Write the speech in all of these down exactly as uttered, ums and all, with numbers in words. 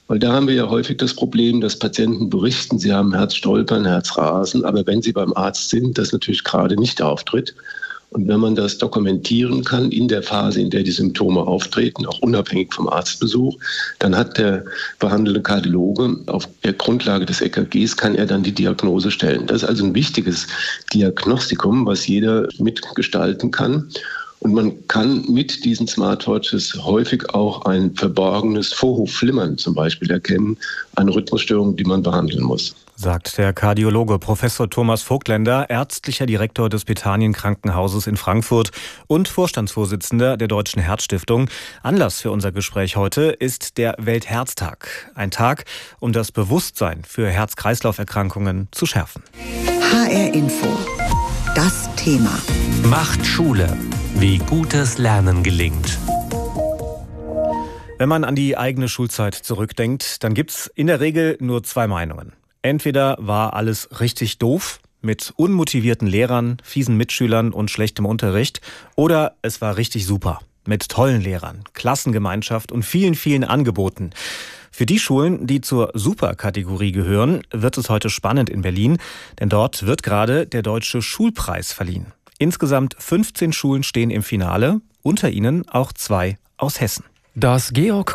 Weil da haben wir ja häufig das Problem, dass Patienten berichten, sie haben Herzstolpern, Herzrasen, aber wenn sie beim Arzt sind, das natürlich gerade nicht auftritt. Und wenn man das dokumentieren kann in der Phase, in der die Symptome auftreten, auch unabhängig vom Arztbesuch, dann hat der behandelnde Kardiologe auf der Grundlage des E K Gs kann er dann die Diagnose stellen. Das ist also ein wichtiges Diagnostikum, was jeder mitgestalten kann. Und man kann mit diesen Smartwatches häufig auch ein verborgenes Vorhofflimmern zum Beispiel erkennen, eine Rhythmusstörung, die man behandeln muss. Sagt der Kardiologe Professor Thomas Vogtländer, ärztlicher Direktor des Bethanien-Krankenhauses in Frankfurt und Vorstandsvorsitzender der Deutschen Herzstiftung. Anlass für unser Gespräch heute ist der Weltherztag. Ein Tag, um das Bewusstsein für Herz-Kreislauf-Erkrankungen zu schärfen. H R Info. Das Thema. Macht Schule. Wie gutes Lernen gelingt. Wenn man an die eigene Schulzeit zurückdenkt, dann gibt's in der Regel nur zwei Meinungen. Entweder war alles richtig doof, mit unmotivierten Lehrern, fiesen Mitschülern und schlechtem Unterricht, oder es war richtig super, mit tollen Lehrern, Klassengemeinschaft und vielen, vielen Angeboten. Für die Schulen, die zur Super-Kategorie gehören, wird es heute spannend in Berlin, denn dort wird gerade der Deutsche Schulpreis verliehen. Insgesamt fünfzehn Schulen stehen im Finale, unter ihnen auch zwei aus Hessen. Das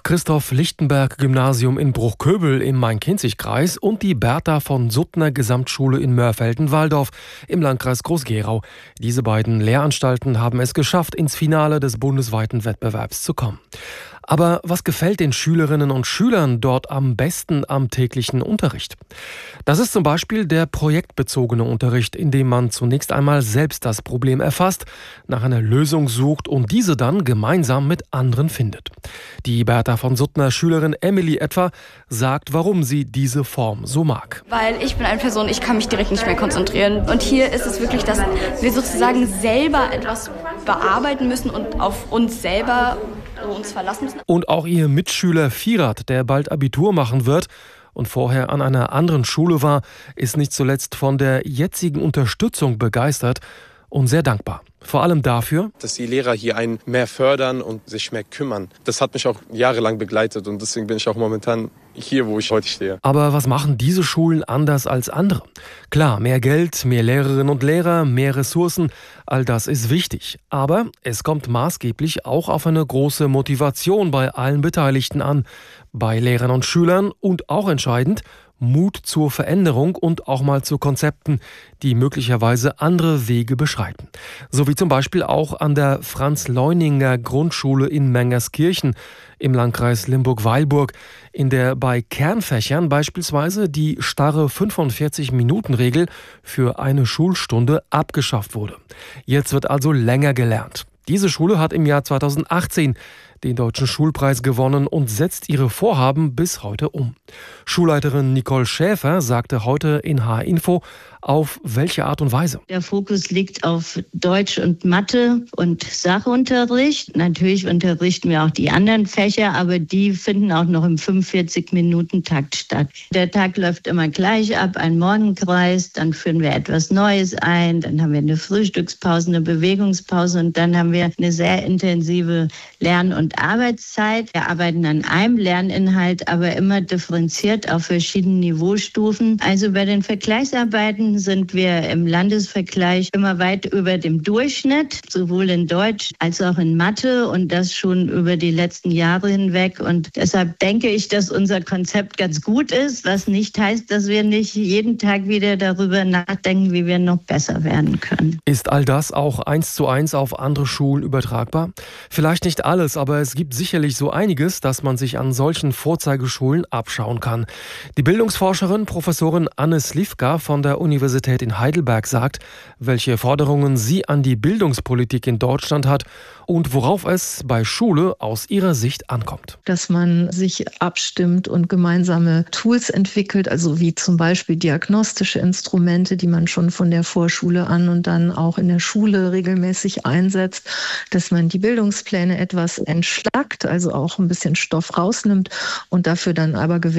Georg-Christoph-Lichtenberg-Gymnasium in Bruchköbel im Main-Kinzig-Kreis und die Bertha von Suttner Gesamtschule in Mörfelden-Walldorf im Landkreis Groß-Gerau. Diese beiden Lehranstalten haben es geschafft, ins Finale des bundesweiten Wettbewerbs zu kommen. Aber was gefällt den Schülerinnen und Schülern dort am besten am täglichen Unterricht? Das ist zum Beispiel der projektbezogene Unterricht, in dem man zunächst einmal selbst das Problem erfasst, nach einer Lösung sucht und diese dann gemeinsam mit anderen findet. Die Bertha von Suttner Schülerin Emily etwa sagt, warum sie diese Form so mag. Weil ich bin eine Person, ich kann mich direkt nicht mehr konzentrieren. Und hier ist es wirklich, dass wir sozusagen selber etwas bearbeiten müssen und auf uns selber uns verlassen müssen. Und auch ihr Mitschüler Firat, der bald Abitur machen wird und vorher an einer anderen Schule war, ist nicht zuletzt von der jetzigen Unterstützung begeistert und sehr dankbar. Vor allem dafür, dass die Lehrer hier einen mehr fördern und sich mehr kümmern. Das hat mich auch jahrelang begleitet und deswegen bin ich auch momentan hier, wo ich heute stehe. Aber was machen diese Schulen anders als andere? Klar, mehr Geld, mehr Lehrerinnen und Lehrer, mehr Ressourcen, all das ist wichtig. Aber es kommt maßgeblich auch auf eine große Motivation bei allen Beteiligten an. Bei Lehrern und Schülern und auch entscheidend, Mut zur Veränderung und auch mal zu Konzepten, die möglicherweise andere Wege beschreiten. So wie zum Beispiel auch an der Franz-Leuninger Grundschule in Mengerskirchen im Landkreis Limburg-Weilburg, in der bei Kernfächern beispielsweise die starre fünfundvierzig-Minuten-Regel für eine Schulstunde abgeschafft wurde. Jetzt wird also länger gelernt. Diese Schule hat im Jahr zweitausendachtzehn den Deutschen Schulpreis gewonnen und setzt ihre Vorhaben bis heute um. Schulleiterin Nicole Schäfer sagte heute in H R Info, auf welche Art und Weise. Der Fokus liegt auf Deutsch und Mathe und Sachunterricht. Natürlich unterrichten wir auch die anderen Fächer, aber die finden auch noch im fünfundvierzig-Minuten-Takt statt. Der Tag läuft immer gleich ab, ein Morgenkreis, dann führen wir etwas Neues ein, dann haben wir eine Frühstückspause, eine Bewegungspause und dann haben wir eine sehr intensive Lern- und Arbeitszeit. Wir arbeiten an einem Lerninhalt, aber immer differenziert auf verschiedenen Niveaustufen. Also bei den Vergleichsarbeiten sind wir im Landesvergleich immer weit über dem Durchschnitt, sowohl in Deutsch als auch in Mathe und das schon über die letzten Jahre hinweg. Und deshalb denke ich, dass unser Konzept ganz gut ist, was nicht heißt, dass wir nicht jeden Tag wieder darüber nachdenken, wie wir noch besser werden können. Ist all das auch eins zu eins auf andere Schulen übertragbar? Vielleicht nicht alles, aber es gibt sicherlich so einiges, das man sich an solchen Vorzeigeschulen abschauen kann. Die Bildungsforscherin Professorin Anne Slivka von der Universität in Heidelberg sagt, welche Forderungen sie an die Bildungspolitik in Deutschland hat und worauf es bei Schule aus ihrer Sicht ankommt. Dass man sich abstimmt und gemeinsame Tools entwickelt, also wie zum Beispiel diagnostische Instrumente, die man schon von der Vorschule an und dann auch in der Schule regelmäßig einsetzt, dass man die Bildungspläne etwas entschlackt, also auch ein bisschen Stoff rausnimmt und dafür dann aber gewährleistet,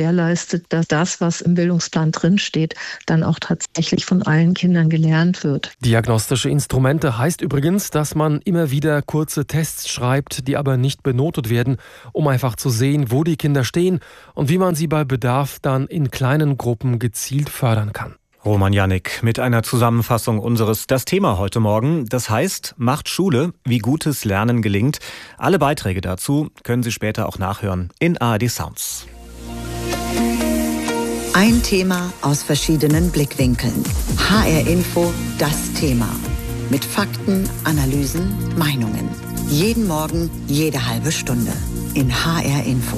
gewährleistet, dass das, was im Bildungsplan drinsteht, dann auch tatsächlich von allen Kindern gelernt wird. Diagnostische Instrumente heißt übrigens, dass man immer wieder kurze Tests schreibt, die aber nicht benotet werden, um einfach zu sehen, wo die Kinder stehen und wie man sie bei Bedarf dann in kleinen Gruppen gezielt fördern kann. Roman Janik mit einer Zusammenfassung unseres Das Thema heute Morgen. Das heißt, macht Schule, wie gutes Lernen gelingt. Alle Beiträge dazu können Sie später auch nachhören in A R D Sounds. Ein Thema aus verschiedenen Blickwinkeln. H R Info, das Thema. Mit Fakten, Analysen, Meinungen. Jeden Morgen, jede halbe Stunde. In H R Info.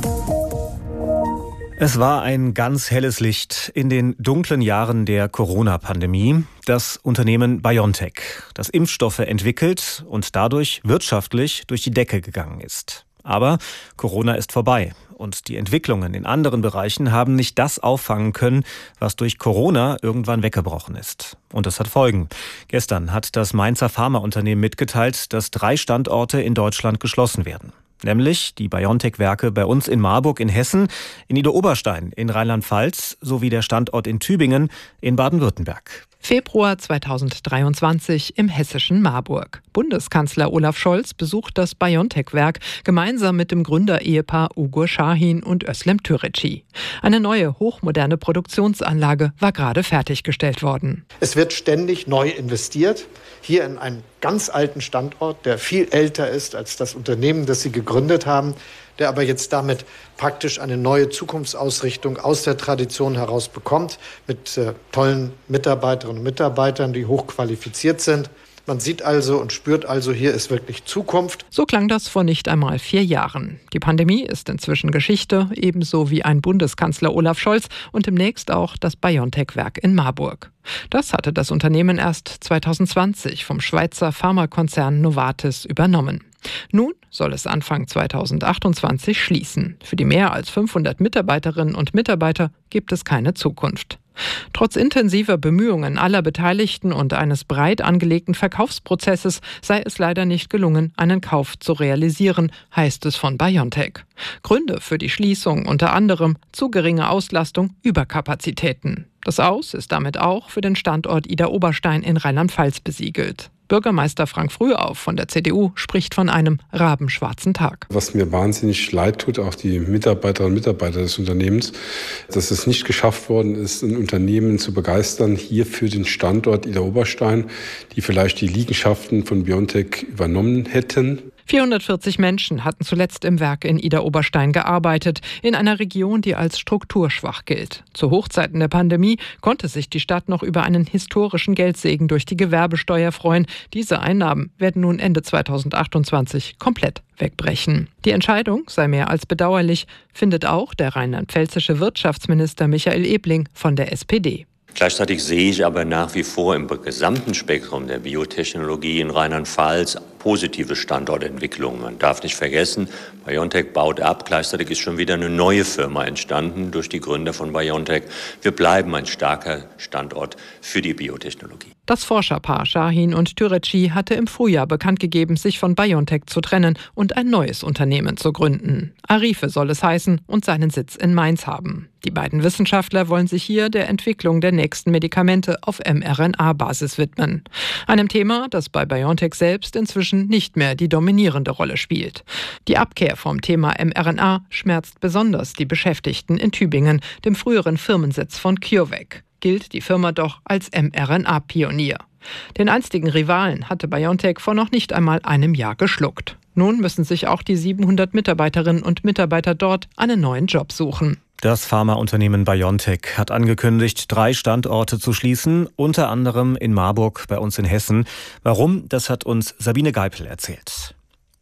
Es war ein ganz helles Licht in den dunklen Jahren der Corona-Pandemie. Das Unternehmen BioNTech, das Impfstoffe entwickelt und dadurch wirtschaftlich durch die Decke gegangen ist. Aber Corona ist vorbei und die Entwicklungen in anderen Bereichen haben nicht das auffangen können, was durch Corona irgendwann weggebrochen ist. Und das hat Folgen. Gestern hat das Mainzer Pharmaunternehmen mitgeteilt, dass drei Standorte in Deutschland geschlossen werden. Nämlich die BioNTech-Werke bei uns in Marburg in Hessen, in Idar-Oberstein in Rheinland-Pfalz sowie der Standort in Tübingen in Baden-Württemberg. Februar zweitausenddreiundzwanzig im hessischen Marburg. Bundeskanzler Olaf Scholz besucht das BioNTech-Werk gemeinsam mit dem Gründerehepaar Ugur Şahin und Özlem Türeci. Eine neue, hochmoderne Produktionsanlage war gerade fertiggestellt worden. Es wird ständig neu investiert. Hier in einen ganz alten Standort, der viel älter ist als das Unternehmen, das Sie gegründet haben, der aber jetzt damit praktisch eine neue Zukunftsausrichtung aus der Tradition heraus bekommt, mit äh, tollen Mitarbeiterinnen und Mitarbeitern, die hochqualifiziert sind. Man sieht also und spürt also, hier ist wirklich Zukunft. So klang das vor nicht einmal vier Jahren. Die Pandemie ist inzwischen Geschichte, ebenso wie ein Bundeskanzler Olaf Scholz und demnächst auch das BioNTech-Werk in Marburg. Das hatte das Unternehmen erst zweitausendzwanzig vom Schweizer Pharmakonzern Novartis übernommen. Nun soll es Anfang zweitausendachtundzwanzig schließen. Für die mehr als fünfhundert Mitarbeiterinnen und Mitarbeiter gibt es keine Zukunft. Trotz intensiver Bemühungen aller Beteiligten und eines breit angelegten Verkaufsprozesses sei es leider nicht gelungen, einen Kauf zu realisieren, heißt es von BioNTech. Gründe für die Schließung unter anderem zu geringe Auslastung, Überkapazitäten. Das Aus ist damit auch für den Standort Idar-Oberstein in Rheinland-Pfalz besiegelt. Bürgermeister Frank Frühauf von der C D U spricht von einem rabenschwarzen Tag. Was mir wahnsinnig leid tut, auch die Mitarbeiterinnen und Mitarbeiter des Unternehmens, dass es nicht geschafft worden ist, ein Unternehmen zu begeistern, hier für den Standort Idar-Oberstein, die vielleicht die Liegenschaften von BioNTech übernommen hätten. vierhundertvierzig Menschen hatten zuletzt im Werk in Idar-Oberstein gearbeitet, in einer Region, die als strukturschwach gilt. Zu Hochzeiten der Pandemie konnte sich die Stadt noch über einen historischen Geldsegen durch die Gewerbesteuer freuen. Diese Einnahmen werden nun Ende zweitausendachtundzwanzig komplett wegbrechen. Die Entscheidung sei mehr als bedauerlich, findet auch der rheinland-pfälzische Wirtschaftsminister Michael Ebling von der S P D. Gleichzeitig sehe ich aber nach wie vor im gesamten Spektrum der Biotechnologie in Rheinland-Pfalz positive Standortentwicklungen. Man darf nicht vergessen, BioNTech baut ab, gleichzeitig ist schon wieder eine neue Firma entstanden durch die Gründer von BioNTech. Wir bleiben ein starker Standort für die Biotechnologie. Das Forscherpaar Şahin und Türeci hatte im Frühjahr bekannt gegeben, sich von BioNTech zu trennen und ein neues Unternehmen zu gründen. Arife soll es heißen und seinen Sitz in Mainz haben. Die beiden Wissenschaftler wollen sich hier der Entwicklung der nächsten Medikamente auf mRNA-Basis widmen. Einem Thema, das bei BioNTech selbst inzwischen nicht mehr die dominierende Rolle spielt. Die Abkehr vom Thema mRNA schmerzt besonders die Beschäftigten in Tübingen, dem früheren Firmensitz von CureVac. Gilt die Firma doch als mRNA-Pionier. Den einstigen Rivalen hatte BioNTech vor noch nicht einmal einem Jahr geschluckt. Nun müssen sich auch die siebenhundert Mitarbeiterinnen und Mitarbeiter dort einen neuen Job suchen. Das Pharmaunternehmen BioNTech hat angekündigt, drei Standorte zu schließen, unter anderem in Marburg bei uns in Hessen. Warum? Das hat uns Sabine Geipel erzählt.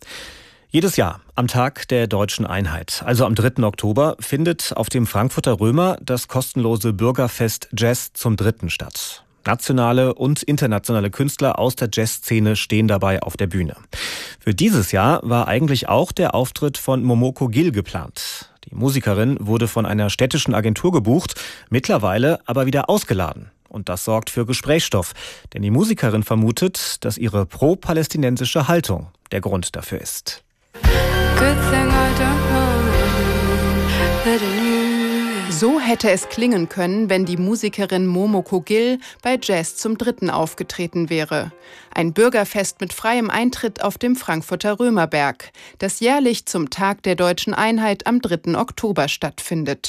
Jedes Jahr am Tag der Deutschen Einheit, also am dritten Oktober, findet auf dem Frankfurter Römer das kostenlose Bürgerfest Jazz zum Dritten statt. Nationale und internationale Künstler aus der Jazzszene stehen dabei auf der Bühne. Für dieses Jahr war eigentlich auch der Auftritt von Momoko Gil geplant. Die Musikerin wurde von einer städtischen Agentur gebucht, mittlerweile aber wieder ausgeladen. Und das sorgt für Gesprächsstoff, denn die Musikerin vermutet, dass ihre pro-palästinensische Haltung der Grund dafür ist. Good thing I don't know that I knew. So hätte es klingen können, wenn die Musikerin Momoko Gill bei Jazz zum Dritten aufgetreten wäre. Ein Bürgerfest mit freiem Eintritt auf dem Frankfurter Römerberg, das jährlich zum Tag der deutschen Einheit am dritten Oktober stattfindet.